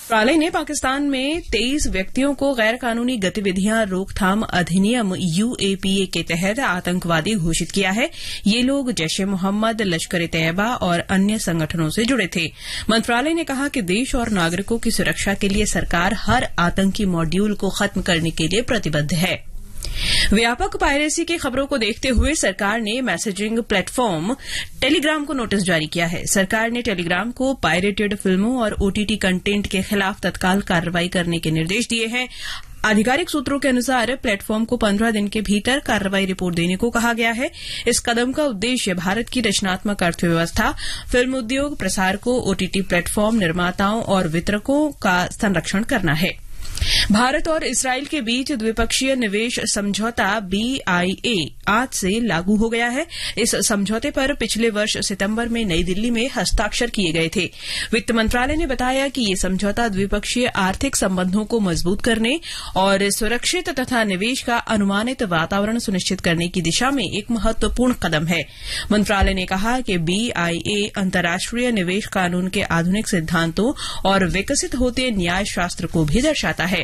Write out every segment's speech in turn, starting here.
मंत्रालय ने पाकिस्तान में 23 व्यक्तियों को गैर कानूनी गतिविधियां रोकथाम अधिनियम UAPA के तहत आतंकवादी घोषित किया है। ये लोग जैश ए मोहम्मद, लश्कर-ए-तैयबा और अन्य संगठनों से जुड़े थे। मंत्रालय ने कहा कि देश और नागरिकों की सुरक्षा के लिए सरकार हर आतंकी मॉड्यूल को खत्म करने के लिए प्रतिबद्ध है। व्यापक पायरेसी की खबरों को देखते हुए सरकार ने मैसेजिंग प्लेटफॉर्म टेलीग्राम को नोटिस जारी किया है। सरकार ने टेलीग्राम को पायरेटेड फिल्मों और OTT कंटेंट के खिलाफ तत्काल कार्रवाई करने के निर्देश दिए हैं। आधिकारिक सूत्रों के अनुसार प्लेटफॉर्म को 15 दिन के भीतर कार्रवाई रिपोर्ट देने को कहा गया है। इस कदम का उद्देश्य भारत की रचनात्मक अर्थव्यवस्था, फिल्म उद्योग, प्रसारकों, OTT प्लेटफॉर्म निर्माताओं और वितरकों का संरक्षण करना है। भारत और इसराइल के बीच द्विपक्षीय निवेश समझौता BIA आज से लागू हो गया है। इस समझौते पर पिछले वर्ष सितंबर में नई दिल्ली में हस्ताक्षर किए गए थे। वित्त मंत्रालय ने बताया कि ये समझौता द्विपक्षीय आर्थिक संबंधों को मजबूत करने और सुरक्षित तथा निवेश का अनुमानित वातावरण सुनिश्चित करने की दिशा में एक महत्वपूर्ण कदम है। मंत्रालय ने कहा कि BIA अंतर्राष्ट्रीय निवेश कानून के आधुनिक सिद्धांतों और विकसित होते न्याय शास्त्र को भी दर्शाता है।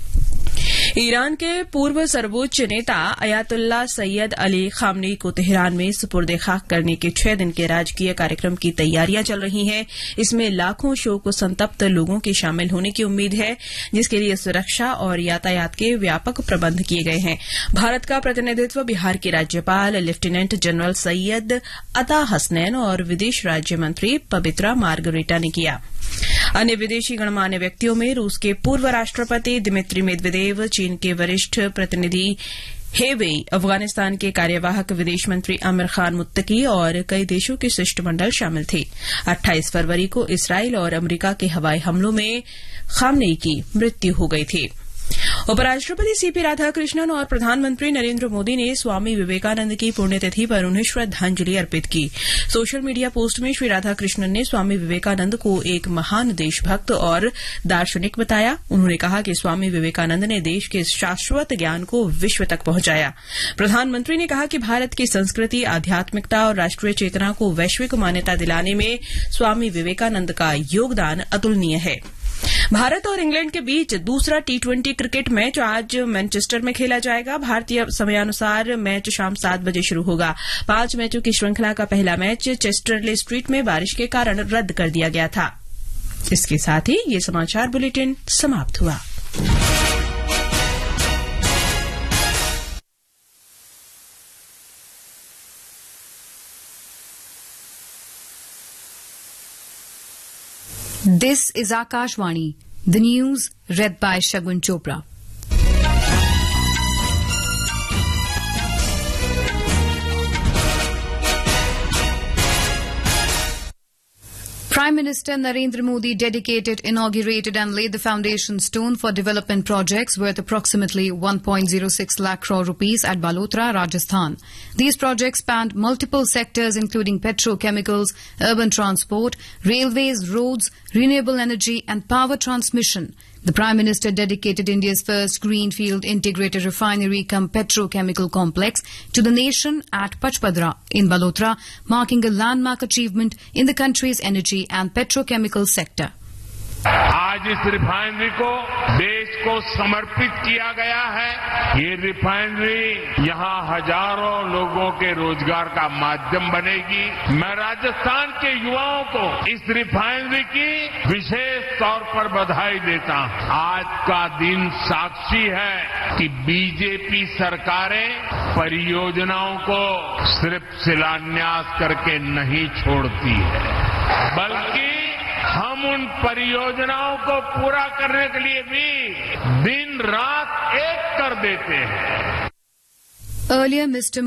ईरान के पूर्व सर्वोच्च नेता अयातुल्ला सैयद अली खामनेई को तेहरान में सुपुर्द खाक करने के 6 दिन के राजकीय कार्यक्रम की तैयारियां चल रही हैं। इसमें लाखों शोक संतप्त लोगों के शामिल होने की उम्मीद है, जिसके लिए सुरक्षा और यातायात के व्यापक प्रबंध किए गए हैं। भारत का प्रतिनिधित्व बिहार के राज्यपाल लेफ्टिनेंट जनरल सैयद अता हसनैन और विदेश राज्य मंत्री पवित्रा मार्गरेटा ने किया। अन्य विदेशी गणमान्य व्यक्तियों में रूस के पूर्व राष्ट्रपति दिमित्री मेदवेदेव, चीन के वरिष्ठ प्रतिनिधि हे वेई, अफगानिस्तान के कार्यवाहक विदेश मंत्री आमिर खान मुत्तकी और कई देशों के शिष्टमंडल शामिल थे। 28 फरवरी को इसराइल और अमरीका के हवाई हमलों में खामनेई की मृत्यु हो गई थी। उपराष्ट्रपति CP राधाकृष्णन और प्रधानमंत्री नरेंद्र मोदी ने स्वामी विवेकानंद की पुण्यतिथि पर उन्हें श्रद्धांजलि अर्पित की। सोशल मीडिया पोस्ट में श्री राधाकृष्णन ने स्वामी विवेकानंद को एक महान देशभक्त और दार्शनिक बताया। उन्होंने कहा कि स्वामी विवेकानंद ने देश के शाश्वत ज्ञान को विश्व तक पहुंचाया। प्रधानमंत्री ने कहा कि भारत की संस्कृति, आध्यात्मिकता और राष्ट्रीय चेतना को वैश्विक मान्यता दिलाने में स्वामी विवेकानंद का योगदान अतुलनीय है। भारत और इंग्लैंड के बीच दूसरा T20 क्रिकेट मैच आज मैनचेस्टर में खेला जाएगा। भारतीय समयानुसार मैच शाम 7 बजे शुरू होगा। 5 मैचों की श्रृंखला का पहला मैच चेस्टरले स्ट्रीट में बारिश के कारण रद्द कर दिया गया था। इसके साथ ही ये समाचार बुलेटिन समाप्त हुआ। This is Akashvani, the news read by Shagun Chopra. Prime Minister Narendra Modi dedicated, inaugurated and laid the foundation stone for development projects worth approximately 1.06 lakh crore rupees at Balotra, Rajasthan. These projects spanned multiple sectors including petrochemicals, urban transport, railways, roads, renewable energy and power transmission. The Prime Minister dedicated India's first greenfield integrated refinery cum petrochemical complex to the nation at Pachpadra in Balotra, marking a landmark achievement in the country's energy and petrochemical sector. आज इस refinery को देश को समर्पित किया गया है। ये रिफाइनरी यहाँ हजारों लोगों के रोजगार का माध्यम बनेगी। मैं राजस्थान के युवाओं को इस रिफाइनरी की विशेष तौर पर बधाई देता हूँ। आज का दिन साक्षी है कि बीजेपी सरकारें परियोजनाओं को सिर्फ शिलान्यास करके नहीं छोड़ती है, बल्कि हम उन परियोजनाओं को पूरा करने के लिए भी दिन रात एक कर देते हैं। Earlier, Mr.